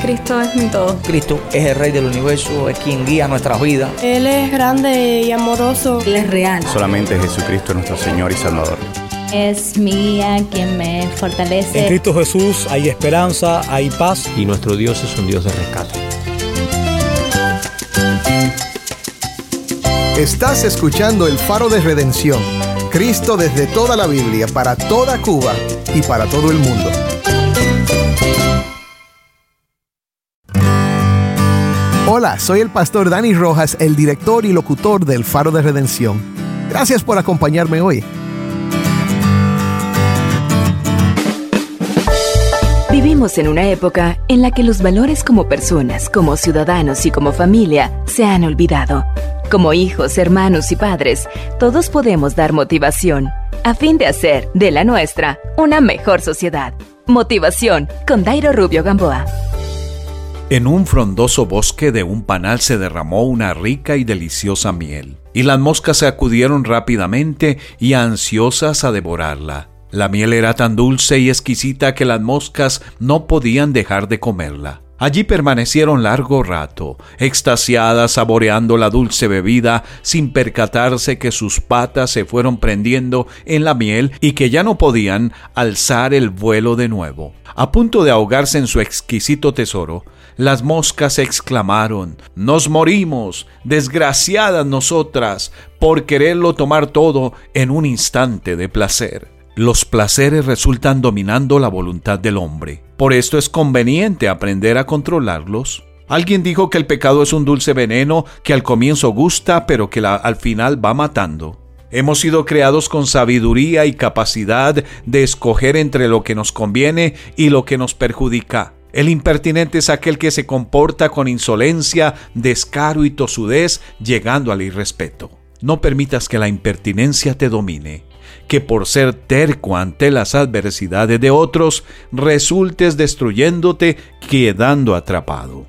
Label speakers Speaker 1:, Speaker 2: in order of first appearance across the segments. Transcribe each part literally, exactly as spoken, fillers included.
Speaker 1: Cristo es mi todo.
Speaker 2: Cristo es el Rey del universo, es quien guía nuestras vidas.
Speaker 3: Él es grande y amoroso.
Speaker 4: Él es real.
Speaker 5: Solamente Jesucristo es nuestro Señor y Salvador.
Speaker 6: Es mi guía quien me fortalece.
Speaker 7: En Cristo Jesús hay esperanza, hay paz.
Speaker 8: Y nuestro Dios es un Dios de rescate.
Speaker 9: Estás escuchando El Faro de Redención. Cristo desde toda la Biblia, para toda Cuba y para todo el mundo. Hola, soy el pastor Dani Rojas, el director y locutor del Faro de Redención. Gracias por acompañarme hoy.
Speaker 10: Vivimos en una época en la que los valores como personas, como ciudadanos y como familia se han olvidado. Como hijos, hermanos y padres, todos podemos dar motivación a fin de hacer de la nuestra una mejor sociedad. Motivación con Dairo Rubio Gamboa.
Speaker 11: En un frondoso bosque de un panal se derramó una rica y deliciosa miel, y las moscas se acudieron rápidamente y ansiosas a devorarla. La miel era tan dulce y exquisita que las moscas no podían dejar de comerla. Allí permanecieron largo rato, extasiadas saboreando la dulce bebida, sin percatarse que sus patas se fueron prendiendo en la miel y que ya no podían alzar el vuelo de nuevo. A punto de ahogarse en su exquisito tesoro, las moscas exclamaron: «¡Nos morimos, desgraciadas nosotras, por quererlo tomar todo en un instante de placer!». Los placeres resultan dominando la voluntad del hombre. Por esto es conveniente aprender a controlarlos. Alguien dijo que el pecado es un dulce veneno que al comienzo gusta, pero que la, al final va matando. Hemos sido creados con sabiduría y capacidad de escoger entre lo que nos conviene y lo que nos perjudica. El impertinente es aquel que se comporta con insolencia, descaro y tosudez, llegando al irrespeto. No permitas que la impertinencia te domine, que por ser terco ante las adversidades de otros, resultes destruyéndote, quedando atrapado.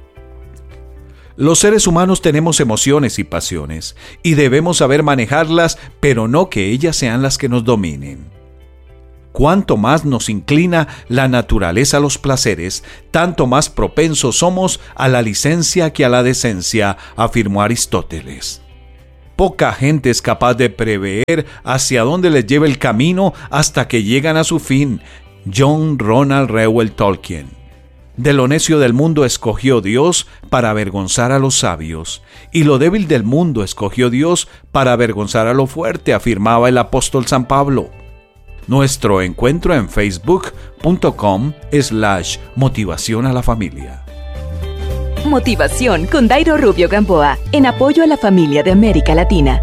Speaker 11: Los seres humanos tenemos emociones y pasiones, y debemos saber manejarlas, pero no que ellas sean las que nos dominen. Cuanto más nos inclina la naturaleza a los placeres, tanto más propensos somos a la licencia que a la decencia, afirmó Aristóteles. Poca gente es capaz de prever hacia dónde les lleva el camino hasta que llegan a su fin. John Ronald Reuel Tolkien. De lo necio del mundo escogió Dios para avergonzar a los sabios, y lo débil del mundo escogió Dios para avergonzar a lo fuerte, afirmaba el apóstol San Pablo. Nuestro encuentro en facebook punto com slash motivación a la familia.
Speaker 10: Motivación con Dairo Rubio Gamboa, en apoyo a la familia de América Latina.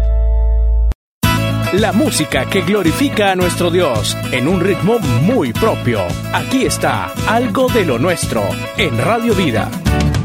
Speaker 12: La música que glorifica a nuestro Dios en un ritmo muy propio. Aquí está Algo de lo Nuestro en Radio Vida.